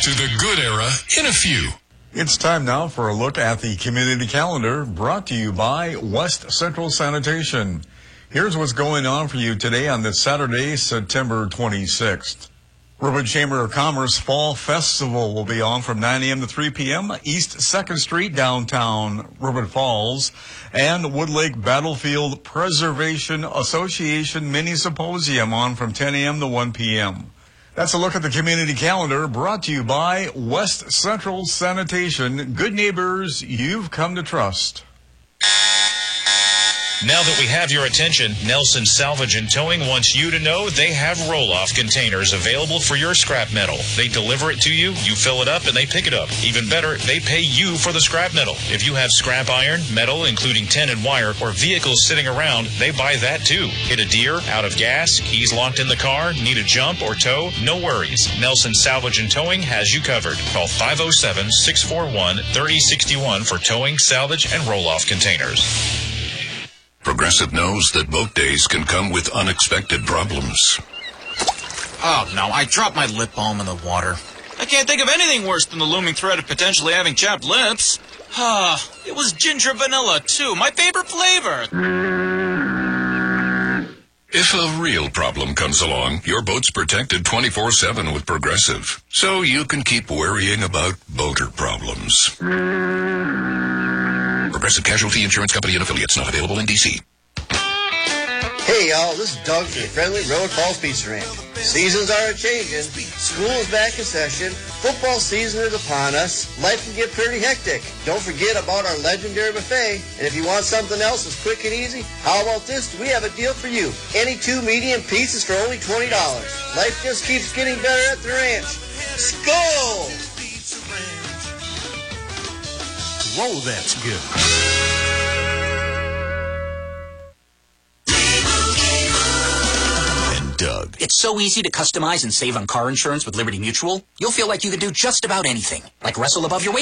to the good era in a few. It's time now for a look at the community calendar brought to you by West Central Sanitation. Here's what's going on for you today on this Saturday, September 26th. Riverwood Chamber of Commerce Fall Festival will be on from 9 a.m. to 3 p.m. East 2nd Street, downtown Riverwood Falls, and Woodlake Battlefield Preservation Association Mini Symposium on from 10 a.m. to 1 p.m. That's a look at the community calendar brought to you by West Central Sanitation. Good neighbors you've come to trust. Now that we have your attention, Nelson Salvage and Towing wants you to know they have roll-off containers available for your scrap metal. They deliver it to you, you fill it up, and they pick it up. Even better, they pay you for the scrap metal. If you have scrap iron, metal, including tin and wire, or vehicles sitting around, they buy that too. Hit a deer, out of gas, keys locked in the car, need a jump or tow? No worries. Nelson Salvage and Towing has you covered. Call 507-641-3061 for towing, salvage, and roll-off containers. Progressive knows that boat days can come with unexpected problems. Oh, no, I dropped my lip balm in the water. I can't think of anything worse than the looming threat of potentially having chapped lips. It was ginger vanilla, too, my favorite flavor. If a real problem comes along, your boat's protected 24/7 with Progressive, so you can keep worrying about boater problems. Progressive Casualty Insurance Company and Affiliates, not available in D.C. Hey y'all, this is Doug from the friendly Road Falls Pizza Ranch. Seasons are a-changing, school is back in session, football season is upon us, life can get pretty hectic. Don't forget about our legendary buffet, and if you want something else that's quick and easy, how about this? We have a deal for you. Any 2 medium pizzas for only $20. Life just keeps getting better at the ranch. Skol! Whoa, that's good. Doug. It's so easy to customize and save on car insurance with Liberty Mutual. You'll feel like you can do just about anything, like wrestle above your weight